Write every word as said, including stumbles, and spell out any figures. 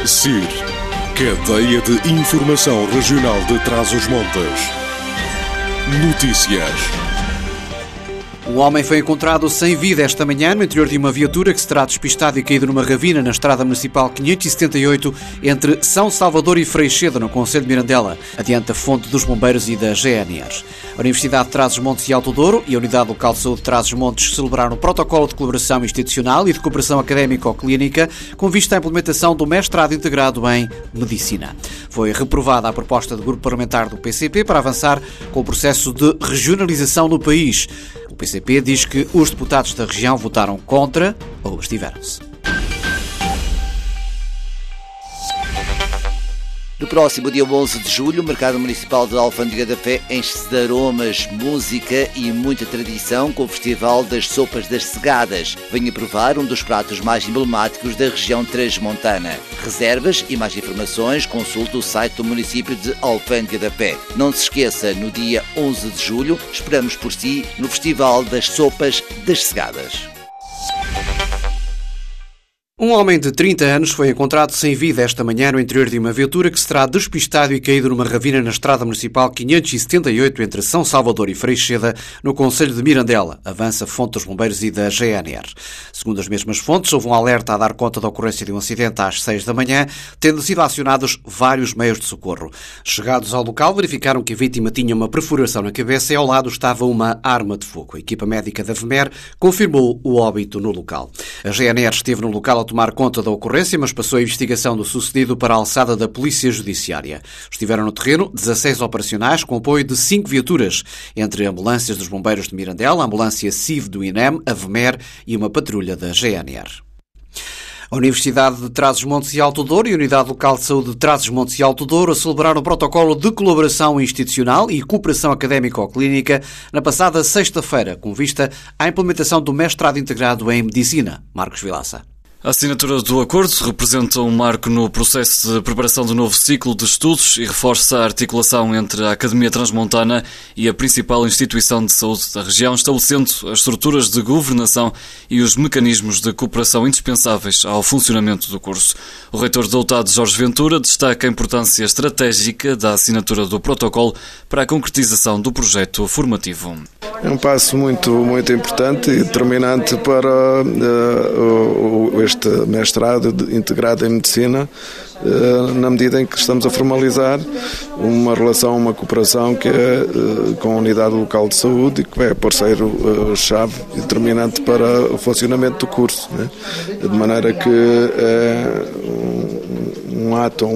C I R, Cadeia de Informação Regional de Trás-os-Montes. Notícias. Um homem foi encontrado sem vida esta manhã no interior de uma viatura que se terá despistado e caído numa ravina na Estrada Municipal quinhentos e setenta e oito entre São Salvador e Freixeda, no concelho de Mirandela, adiante a fonte dos bombeiros e da G N R. A Universidade de Trás-os-Montes e Alto Douro e a Unidade Local de Saúde de Trás-os-Montes celebraram o protocolo de colaboração institucional e de cooperação académico-clínica com vista à implementação do mestrado integrado em Medicina. Foi reprovada a proposta do grupo parlamentar do P C P para avançar com o processo de regionalização no país. O P C P diz que os deputados da região votaram contra ou abstiveram-se. No próximo dia onze de julho, o Mercado Municipal de Alfândega da Fé enche-se de aromas, música e muita tradição com o Festival das Sopas das Segadas. Venha provar um dos pratos mais emblemáticos da região transmontana. Reservas e mais informações, consulte o site do município de Alfândega da Fé. Não se esqueça, no dia onze de julho, esperamos por si no Festival das Sopas das Segadas. Um homem de trinta anos foi encontrado sem vida esta manhã no interior de uma viatura que se terá despistado e caído numa ravina na Estrada Municipal quinhentos e setenta e oito entre São Salvador e Freixeda, no concelho de Mirandela, avança a fonte dos bombeiros e da G N R. Segundo as mesmas fontes, houve um alerta a dar conta da ocorrência de um acidente às seis da manhã, tendo sido acionados vários meios de socorro. Chegados ao local, verificaram que a vítima tinha uma perfuração na cabeça e ao lado estava uma arma de fogo. A equipa médica da V M E R confirmou o óbito no local. A G N R esteve no local tomar conta da ocorrência, mas passou a investigação do sucedido para a alçada da Polícia Judiciária. Estiveram no terreno dezasseis operacionais com apoio de cinco viaturas, entre ambulâncias dos bombeiros de Mirandela, a ambulância C I V do I N E M, a V M E R e uma patrulha da G N R. A Universidade de Trás-os-Montes e Alto Douro e a Unidade Local de Saúde de Trás-os-Montes e Alto Douro celebraram o protocolo de colaboração institucional e cooperação académico-clínica na passada sexta-feira, com vista à implementação do mestrado integrado em Medicina. Marcos Vilaça. A assinatura do acordo representa um marco no processo de preparação do novo ciclo de estudos e reforça a articulação entre a Academia Transmontana e a principal instituição de saúde da região, estabelecendo as estruturas de governação e os mecanismos de cooperação indispensáveis ao funcionamento do curso. O reitor doutado Jorge Ventura destaca a importância estratégica da assinatura do protocolo para a concretização do projeto formativo. É um passo muito, muito importante e determinante para uh, o, este mestrado integrado em Medicina, uh, na medida em que estamos a formalizar uma relação, uma cooperação que é uh, com a Unidade Local de Saúde e que é parceiro-chave uh, e determinante para o funcionamento do curso, né? De maneira que é um, um ato,